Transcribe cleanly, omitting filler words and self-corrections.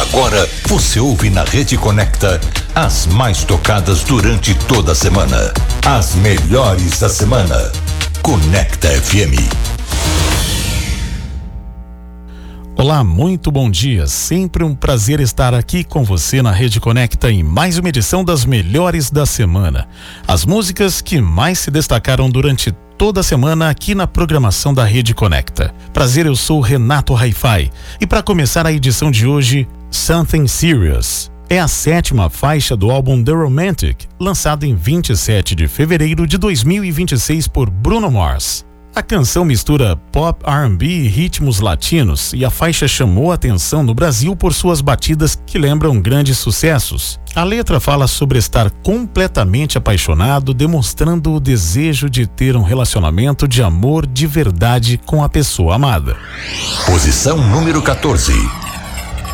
Agora você ouve na Rede Conecta as mais tocadas durante toda a semana. As melhores da semana. Conecta FM. Olá, muito bom dia. Sempre um prazer estar aqui com você na Rede Conecta em mais uma edição das melhores da semana. As músicas que mais se destacaram durante toda a semana aqui na programação da Rede Conecta. Prazer, eu sou Renato Hi-Fi. E para começar a edição de hoje, Something Serious. É a 7ª faixa do álbum The Romantic, lançado em 27 de fevereiro de 2026 por Bruno Mars. A canção mistura pop, R&B e ritmos latinos e a faixa chamou a atenção no Brasil por suas batidas que lembram grandes sucessos. A letra fala sobre estar completamente apaixonado, demonstrando o desejo de ter um relacionamento de amor de verdade com a pessoa amada. Posição número 14.